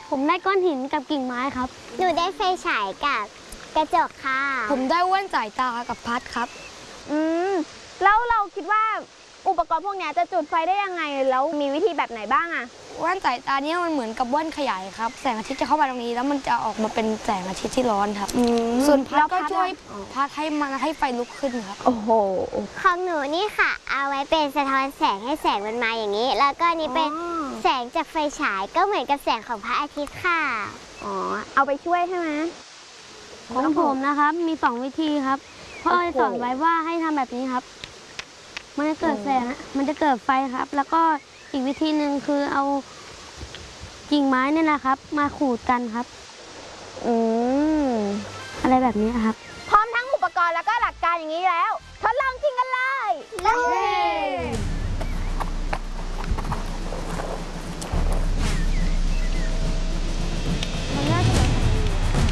ผมได้ก้อนหินกับกิ่งไม้ครับหนูได้ไฟฉายกับกระจกค่ะผมได้แว่นสายตากับพัดครับแล้วเราคิดว่าอุปกรณ์พวกนี้จะจุดไฟได้ยังไงแล้วมีวิธีแบบไหนบ้างอะแว่นสายตานี้มันเหมือนกับแว่นขยายครับแสงอาทิตย์จะเข้ามาตรงนี้แล้วมันจะออกมาเป็นแสงอาทิตย์ที่ร้อนครับส่วนพัดก็ช่วยพัดให้ไฟลุกขึ้นครับโอ้โหของหนูนี่ค่ะเอาไว้เป็นสะท้อนแสงให้แสงมันมาอย่างนี้ แล้วก็นี่เป็นแสงจากไฟฉายก็เหมือนกับแสงของพระอาทิตย์ค่ะอ๋อเอาไปช่วยใช่ไหมของผมนะครับมี2วิธีครับพ่อจะสอนไว้ว่าให้ทำแบบนี้ครับมันจะเกิดแสงมันจะเกิดไฟครับ แล้วก็อีกวิธีหนึ่งคือเอากิ่งไม้นี่แหละครับมาขูดกันครับอะไรแบบนี้ครับพร้อมทั้งอุปกรณ์แล้วก็หลักการอย่างนี้แล้วทดลองจริงกันเลย